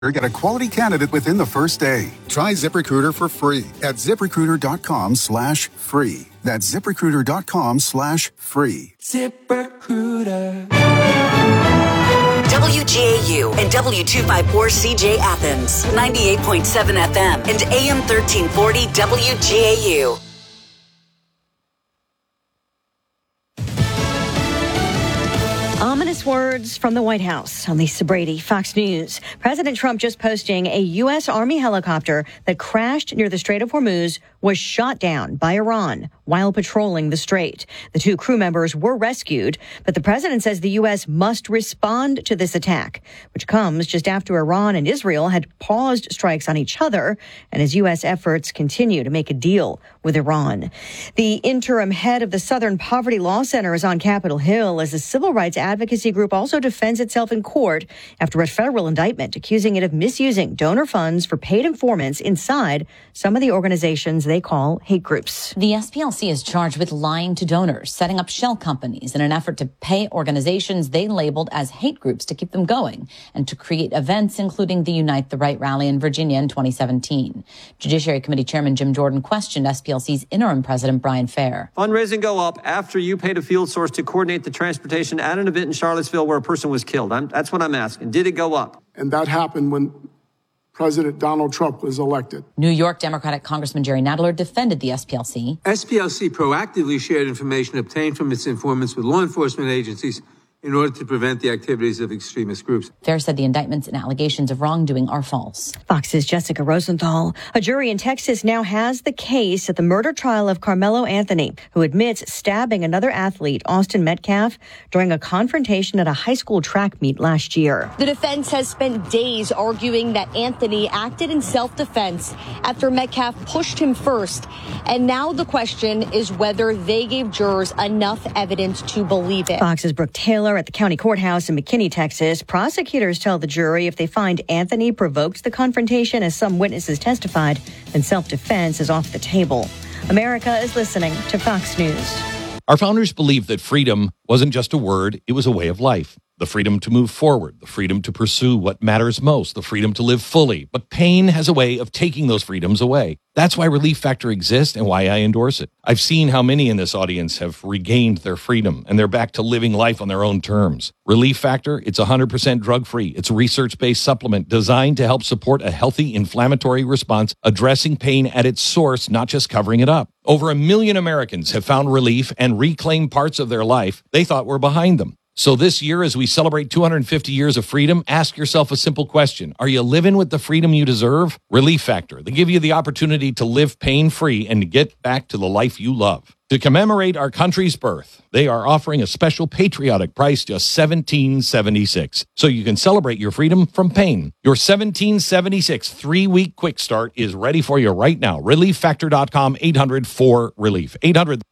Get a quality candidate within the first day. Try ZipRecruiter for free at ZipRecruiter.com/free. That's ZipRecruiter.com/free. ZipRecruiter. WGAU and W254CJ Athens, 98.7 FM and AM 1340 WGAU. Ominous words from the White House. On Lisa Brady, Fox News. President Trump just posting a U.S. Army helicopter that crashed near the Strait of Hormuz was shot down by Iran while patrolling the strait. The two crew members were rescued, but the president says the U.S. must respond to this attack, which comes just after Iran and Israel had paused strikes on each other and as U.S. efforts continue to make a deal with Iran. The interim head of the Southern Poverty Law Center is on Capitol Hill as the civil rights advocacy group also defends itself in court after a federal indictment accusing it of misusing donor funds for paid informants inside some of the organizations they call hate groups. The SPLC is charged with lying to donors, setting up shell companies in an effort to pay organizations they labeled as hate groups to keep them going, and to create events including the Unite the Right rally in Virginia in 2017. Judiciary Committee Chairman Jim Jordan questioned SPLC's interim president Brian Fair. Fundraising go up after you paid a field source to coordinate the transportation at an event in Charlottesville where a person was killed. That's what I'm asking. Did it go up? And that happened when President Donald Trump was elected. New York Democratic Congressman Jerry Nadler defended the SPLC. SPLC proactively shared information obtained from its informants with law enforcement agencies in order to prevent the activities of extremist groups. Fair said the indictments and allegations of wrongdoing are false. Fox's Jessica Rosenthal. A jury in Texas now has the case at the murder trial of Carmelo Anthony, who admits stabbing another athlete, Austin Metcalf, during a confrontation at a high school track meet last year. The defense has spent days arguing that Anthony acted in self-defense after Metcalf pushed him first. And now the question is whether they gave jurors enough evidence to believe it. Fox's Brooke Taylor at the county courthouse in McKinney, Texas. Prosecutors tell the jury if they find Anthony provoked the confrontation, as some witnesses testified, then self-defense is off the table. America is listening to Fox News. Our founders believed that freedom wasn't just a word, it was a way of life. The freedom to move forward, the freedom to pursue what matters most, the freedom to live fully. But pain has a way of taking those freedoms away. That's why Relief Factor exists and why I endorse it. I've seen how many in this audience have regained their freedom and they're back to living life on their own terms. Relief Factor, it's 100% drug-free. It's a research-based supplement designed to help support a healthy inflammatory response, addressing pain at its source, not just covering it up. Over 1 million Americans have found relief and reclaimed parts of their life they thought were behind them. So this year, as we celebrate 250 years of freedom, ask yourself a simple question. Are you living with the freedom you deserve? Relief Factor. They give you the opportunity to live pain-free and to get back to the life you love. To commemorate our country's birth, they are offering a special patriotic price, just $17.76. So you can celebrate your freedom from pain. Your $17.76 3-week quick start is ready for you right now. ReliefFactor.com, 800-4RELIEF. 800.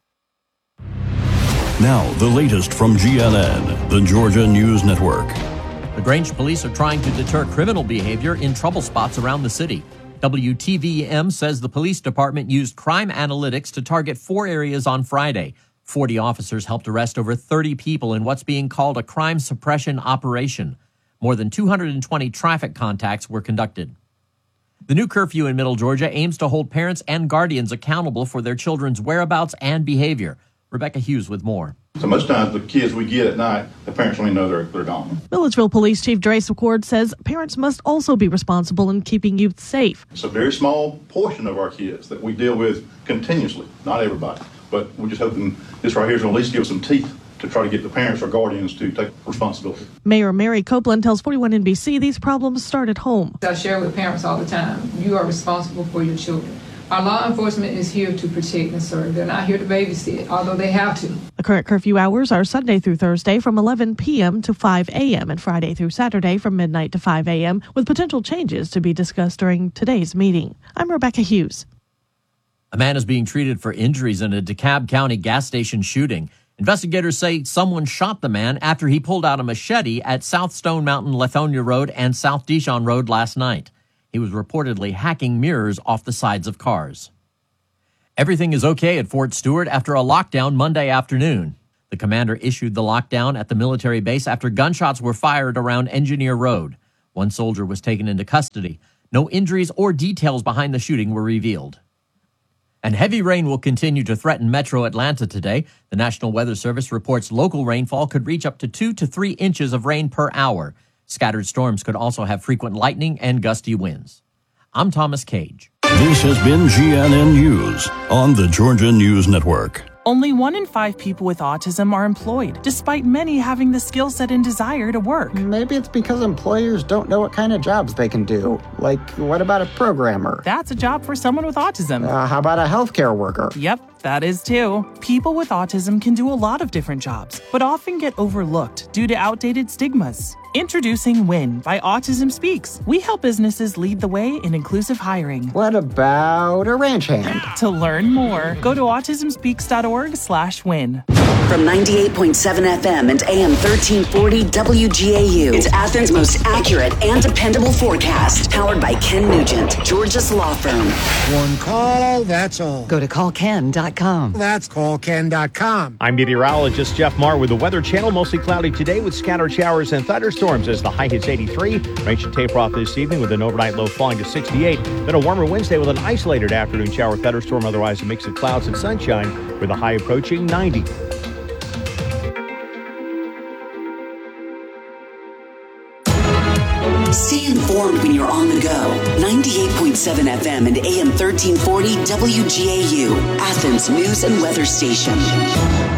Now, the latest from GNN, the Georgia News Network. The Grange police are trying to deter criminal behavior in trouble spots around the city. WTVM says the police department used crime analytics to target 4 areas on Friday. 40 officers helped arrest over 30 people in what's being called a crime suppression operation. More than 220 traffic contacts were conducted. The new curfew in Middle Georgia aims to hold parents and guardians accountable for their children's whereabouts and behavior. Rebecca Hughes with more. So most times the kids we get at night, the parents only know they're gone. Milledgeville Police Chief Dre Secord says parents must also be responsible in keeping youth safe. It's a very small portion of our kids that we deal with continuously, not everybody. But we're just hoping this right here is going to at least give some teeth to try to get the parents or guardians to take responsibility. Mayor Mary Copeland tells 41 NBC these problems start at home. I share with parents all the time, you are responsible for your children. Our law enforcement is here to protect and serve. They're not here to babysit, although they have to. The current curfew hours are Sunday through Thursday from 11 p.m. to 5 a.m. and Friday through Saturday from midnight to 5 a.m. with potential changes to be discussed during today's meeting. I'm Rebecca Hughes. A man is being treated for injuries in a DeKalb County gas station shooting. Investigators say someone shot the man after he pulled out a machete at South Stone Mountain Lithonia Road and South Dijon Road last night. He was reportedly hacking mirrors off the sides of cars. Everything is okay at Fort Stewart after a lockdown Monday afternoon. The commander issued the lockdown at the military base after gunshots were fired around Engineer Road. One soldier was taken into custody. No injuries or details behind the shooting were revealed. And heavy rain will continue to threaten metro Atlanta today. The National Weather Service reports local rainfall could reach up to 2 to 3 inches of rain per hour. Scattered storms could also have frequent lightning and gusty winds. I'm Thomas Cage. This has been GNN News on the Georgia News Network. Only 1 in 5 people with autism are employed, despite many having the skill set and desire to work. Maybe it's because employers don't know what kind of jobs they can do. Like, what about a programmer? That's a job for someone with autism. How about a healthcare worker? Yep, that is too. People with autism can do a lot of different jobs, but often get overlooked due to outdated stigmas. Introducing WIN by Autism Speaks. We help businesses lead the way in inclusive hiring. What about a ranch hand? To learn more, go to autismspeaks.org/win. From 98.7 FM and AM 1340 WGAU, it's Athens' most accurate and dependable forecast. Powered by Ken Nugent, Georgia's law firm. One call, that's all. Go to callken.com. That's callken.com. I'm meteorologist Jeff Marr with the Weather Channel. Mostly cloudy today with scattered showers and thunderstorms as the high hits 83. Rain should taper off this evening with an overnight low falling to 68. Then a warmer Wednesday with an isolated afternoon shower thunderstorm. Otherwise a mix of clouds and sunshine with a high approaching 90. Stay informed when you're on the go. 98.7 FM and AM 1340 WGAU, Athens News and Weather Station.